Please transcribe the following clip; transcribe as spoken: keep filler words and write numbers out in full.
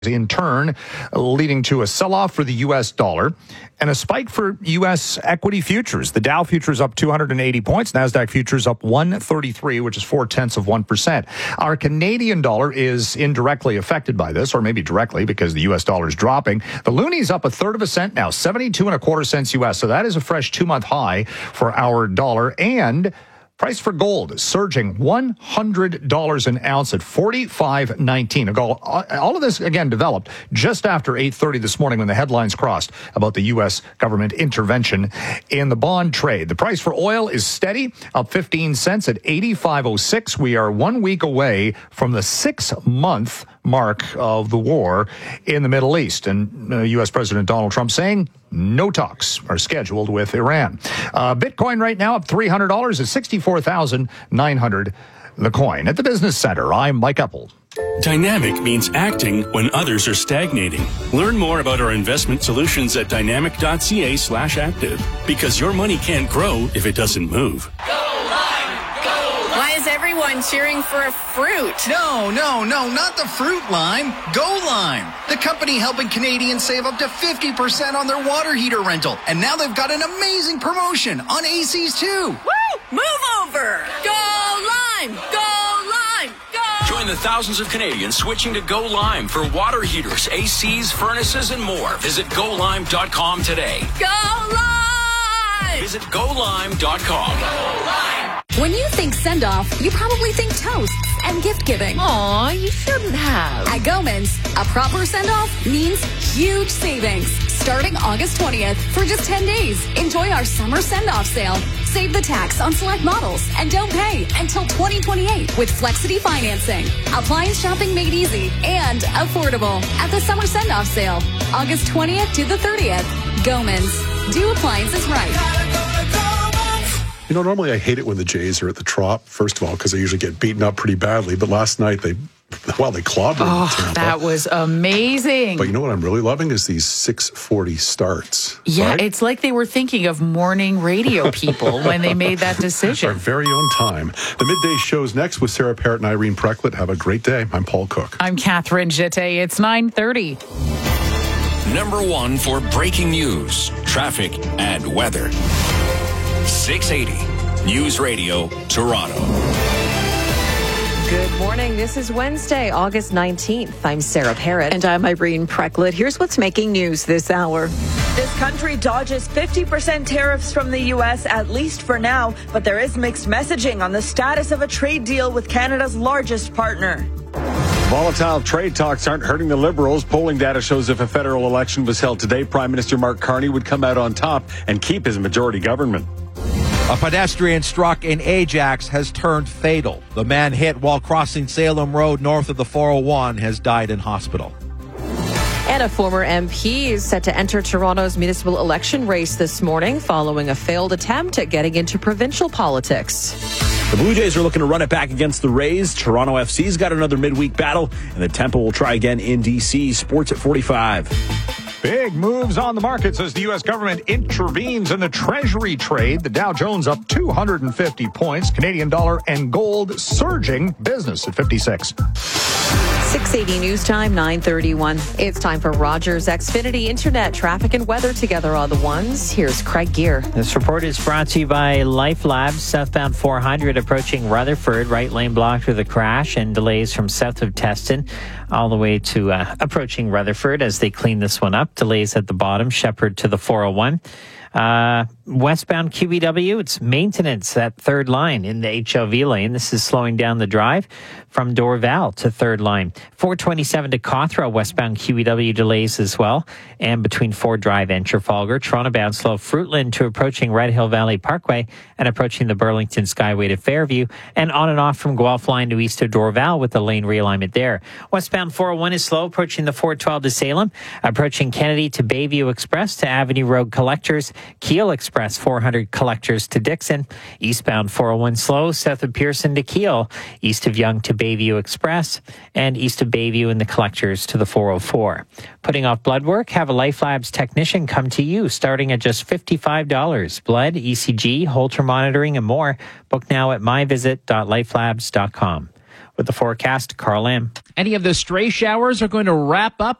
in turn leading to a sell-off for the U S dollar and a spike for U S equity futures. The Dow futures up two hundred eighty points, NASDAQ futures up one thirty-three, which is four-tenths of one percent. Our Canadian dollar is indirectly affected by this, or maybe directly, because the U S dollar is dropping. The loonie's up a third of a cent now, seventy-two and a quarter cents U S, so that is a fresh two-month high for our dollar. And price for gold is surging one hundred dollars an ounce at forty-five nineteen. All of this, again, developed just after eight thirty this morning when the headlines crossed about the U S government intervention in the bond trade. The price for oil is steady, up fifteen cents at eighty-five oh six. We are one week away from the six-month mark of the war in the Middle East. And uh, U S President Donald Trump saying no talks are scheduled with Iran. Uh, Bitcoin right now up three hundred dollars at sixty-four thousand nine hundred dollars the coin. At the Business Center, I'm Mike Epple. Dynamic means acting when others are stagnating. Learn more about our investment solutions at dynamic.ca slash active. Because your money can't grow if it doesn't move. Why is everyone cheering for a fruit? No, no, no, not the fruit lime. Go Lime, the company helping Canadians save up to fifty percent on their water heater rental. And now they've got an amazing promotion on A Cs too. Woo! Move over! Go Lime! Go Lime! Go! Join the thousands of Canadians switching to Go Lime for water heaters, A Cs, furnaces, and more. Visit go lime dot com today. Go Lime! Visit go lime dot com. Go Lime! When you think send-off, you probably think toasts and gift-giving. Aw, you shouldn't have. At Gomans, a proper send-off means huge savings. Starting August twentieth, for just ten days, enjoy our summer send-off sale. Save the tax on select models and don't pay until twenty twenty-eight with Flexity financing. Appliance shopping made easy and affordable at the summer send-off sale, August twentieth to the thirtieth. Gomans, do appliances right. You know, normally I hate it when the Jays are at the Trop, first of all, because they usually get beaten up pretty badly. But last night, they, well, they clobbered Oh, Tampa. that was amazing. But you know what I'm really loving is these six forty starts. Yeah, right? it's like they were thinking of morning radio people when they made that Our decision. very own time. The midday show's next with Sarah Parrott and Irene Precklett. Have a great day. I'm Paul Cook. I'm Catherine Jette. It's nine thirty. Number one for breaking news, traffic, and weather. six eighty News Radio, Toronto. Good morning. This is Wednesday, August nineteenth. I'm Sarah Parrott. And I'm Irene Precklett. Here's what's making news this hour. This country dodges fifty percent tariffs from the U S, at least for now, but there is mixed messaging on the status of a trade deal with Canada's largest partner. Volatile trade talks aren't hurting the Liberals. Polling data shows if a federal election was held today, Prime Minister Mark Carney would come out on top and keep his majority government. A pedestrian struck in Ajax has turned fatal. The man hit while crossing Salem Road north of the four oh one has died in hospital. And a former M P is set to enter Toronto's municipal election race this morning following a failed attempt at getting into provincial politics. The Blue Jays are looking to run it back against the Rays. Toronto F C's got another midweek battle, and the Tempo will try again in D C. Sports at forty-five. Big moves on the markets as the U S government intervenes in the Treasury trade. The Dow Jones up two hundred fifty points. Canadian dollar and gold surging. Business at fifty-six. six eighty News Time, nine thirty-one. It's time for Rogers Xfinity Internet traffic and weather together on the ones. Here's Craig Gear. This report is brought to you by Life Labs. Southbound four hundred approaching Rutherford. Right lane blocked with a crash and delays from south of Teston all the way to uh, approaching Rutherford as they clean this one up. Delays at the bottom. Shepherd to the four oh one. Uh, westbound Q B W, it's maintenance at third line in the H L V lane. This is slowing down the drive from Dorval to third line. four twenty-seven to Cawthra, westbound Q B W delays as well. And between Ford Drive and Trafalgar, Toronto bound slow Fruitland to approaching Red Hill Valley Parkway and approaching the Burlington Skyway to Fairview, and on and off from Guelph line to east of Dorval with the lane realignment there. Westbound four oh one is slow approaching the four twelve to Salem, approaching Kennedy to Bayview Express to Avenue Road Collectors, Keel Express four hundred Collectors to Dixon, eastbound four oh one slow south of Pearson to Keel, east of Yonge to Bayview Express, and east of Bayview and the Collectors to the four oh four. Putting off blood work, have a Life Labs technician come to you starting at just fifty-five dollars. Blood, E C G, Holter monitoring, and more. Book now at my visit dot life labs dot com. With the forecast, Carl Lamb. Any of the stray showers are going to wrap up